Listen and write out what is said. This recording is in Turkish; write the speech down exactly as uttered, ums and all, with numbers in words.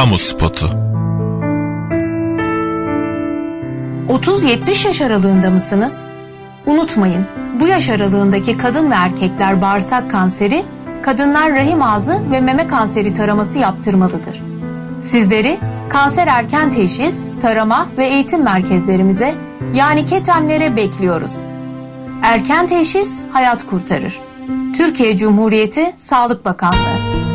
Kamu spotu. otuz yetmiş yaş aralığında mısınız? Unutmayın, bu yaş aralığındaki kadın ve erkekler bağırsak kanseri, kadınlar rahim ağzı ve meme kanseri taraması yaptırmalıdır. Sizleri kanser erken teşhis, tarama ve eğitim merkezlerimize, yani KETEM'lere bekliyoruz. Erken teşhis hayat kurtarır. Türkiye Cumhuriyeti Sağlık Bakanlığı.